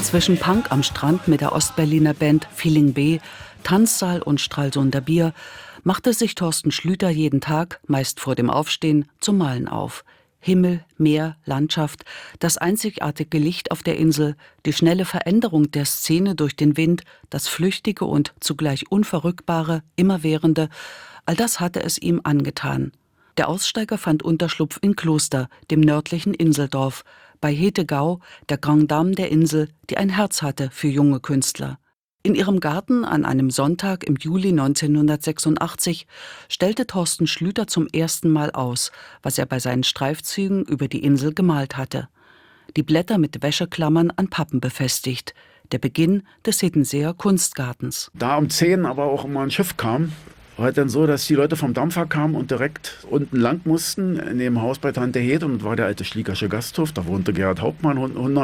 Zwischen Punk am Strand mit der Ostberliner Band Feeling B, Tanzsaal und Stralsunder Bier machte sich Thorsten Schlüter jeden Tag, meist vor dem Aufstehen, zum Malen auf. Himmel, Meer, Landschaft, das einzigartige Licht auf der Insel, die schnelle Veränderung der Szene durch den Wind, das Flüchtige und zugleich Unverrückbare, Immerwährende, all das hatte es ihm angetan. Der Aussteiger fand Unterschlupf in Kloster, dem nördlichen Inseldorf, bei Hetegau, der Grande Dame der Insel, die ein Herz hatte für junge Künstler. In ihrem Garten an einem Sonntag im Juli 1986 stellte Thorsten Schlüter zum ersten Mal aus, was er bei seinen Streifzügen über die Insel gemalt hatte. Die Blätter mit Wäscheklammern an Pappen befestigt. Der Beginn des Hiddenseer Kunstgartens. Da um 10 aber auch immer ein Schiff kam, war halt dann so, dass die Leute vom Dampfer kamen und direkt unten lang mussten, in dem Haus bei Tante Hed, und war der alte Schliekersche Gasthof. Da wohnte Gerhard Hauptmann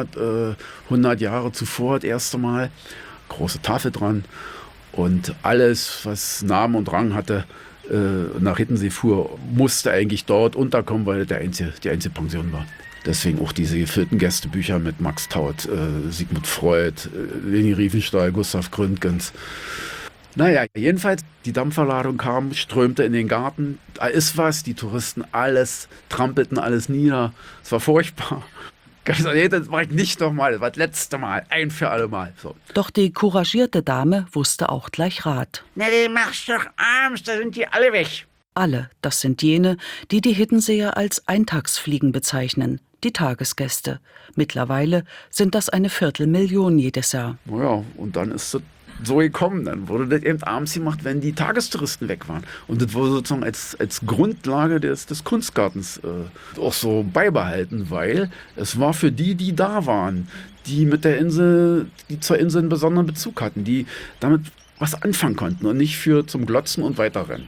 100 Jahre zuvor, das erste Mal. Große Tafel dran und alles, was Namen und Rang hatte, nach Hiddensee fuhr, musste eigentlich dort unterkommen, weil die einzige Pension war. Deswegen auch diese gefüllten Gästebücher mit Max Taut, Sigmund Freud, Leni Riefenstahl, Gustav Gründgens. Naja, jedenfalls, die Dampferladung kam, strömte in den Garten, da ist was, die Touristen trampelten alles nieder, es war furchtbar. Ich gesagt, nee, das mache ich nicht nochmal, das war das letzte Mal, ein für alle Mal. So. Doch die couragierte Dame wusste auch gleich Rat. Na, den machst du doch abends, da sind die alle weg. Alle, das sind jene, die die Hiddenseer als Eintagsfliegen bezeichnen, die Tagesgäste. Mittlerweile sind das 250.000 jedes Jahr. Naja, und dann ist es so gekommen. Dann wurde das eben abends gemacht, wenn die Tagestouristen weg waren. Und das wurde sozusagen als Grundlage des Kunstgartens auch so beibehalten, weil es war für die da waren, die mit der Insel, die zur Insel einen besonderen Bezug hatten, die damit was anfangen konnten und nicht zum Glotzen und Weiterrennen.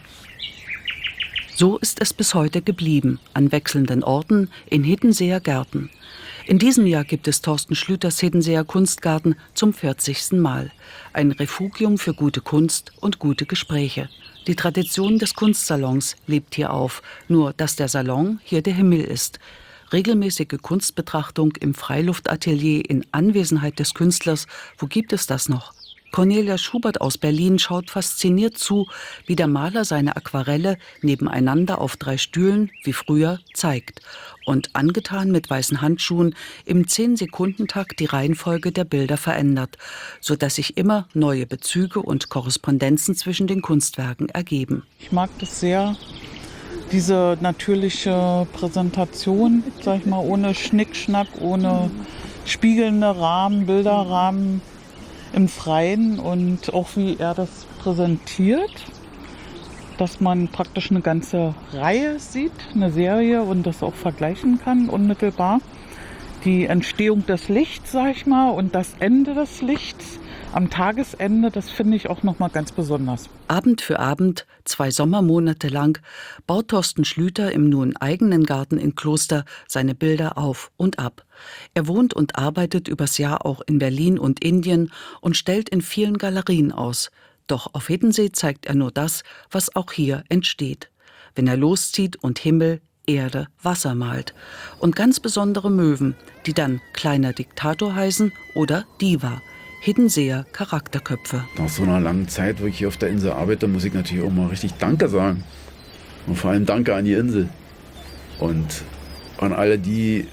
So ist es bis heute geblieben, an wechselnden Orten in Hiddenseer Gärten. In diesem Jahr gibt es Thorsten Schlüters Hiddenseer Kunstgarten zum 40. Mal. Ein Refugium für gute Kunst und gute Gespräche. Die Tradition des Kunstsalons lebt hier auf, nur dass der Salon hier der Himmel ist. Regelmäßige Kunstbetrachtung im Freiluftatelier in Anwesenheit des Künstlers, wo gibt es das noch? Cornelia Schubert aus Berlin schaut fasziniert zu, wie der Maler seine Aquarelle nebeneinander auf 3 Stühlen, wie früher, zeigt und angetan mit weißen Handschuhen im 10-Sekunden-Takt die Reihenfolge der Bilder verändert, sodass sich immer neue Bezüge und Korrespondenzen zwischen den Kunstwerken ergeben. Ich mag das sehr, diese natürliche Präsentation, sag ich mal, ohne Schnickschnack, ohne spiegelnde Rahmen, Bilderrahmen, im Freien, und auch wie er das präsentiert, dass man praktisch eine ganze Reihe sieht, eine Serie, und das auch vergleichen kann unmittelbar. Die Entstehung des Lichts, sag ich mal, und das Ende des Lichts am Tagesende, das finde ich auch nochmal ganz besonders. Abend für Abend, 2 Sommermonate lang, baut Thorsten Schlüter im nun eigenen Garten in Kloster seine Bilder auf und ab. Er wohnt und arbeitet übers Jahr auch in Berlin und Indien und stellt in vielen Galerien aus. Doch auf Hiddensee zeigt er nur das, was auch hier entsteht. Wenn er loszieht und Himmel, Erde, Wasser malt. Und ganz besondere Möwen, die dann kleiner Diktator heißen oder Diva. Hiddenseer Charakterköpfe. Nach so einer langen Zeit, wo ich hier auf der Insel arbeite, muss ich natürlich auch mal richtig Danke sagen. Und vor allem Danke an die Insel. Und an alle, die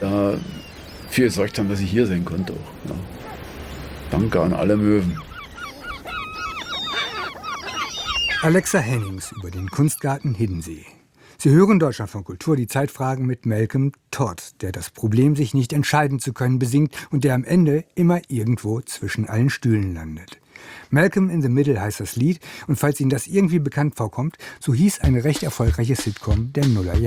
für gesorgt haben, dass ich hier sein konnte. Auch, ja. Danke an alle Möwen. Alexa Hennings über den Kunstgarten Hiddensee. Sie hören Deutschlandfunk Kultur, die Zeitfragen mit Malcolm Todd, der das Problem, sich nicht entscheiden zu können, besingt und der am Ende immer irgendwo zwischen allen Stühlen landet. Malcolm in the Middle heißt das Lied, und falls Ihnen das irgendwie bekannt vorkommt, so hieß eine recht erfolgreiche Sitcom der Nullerjahre.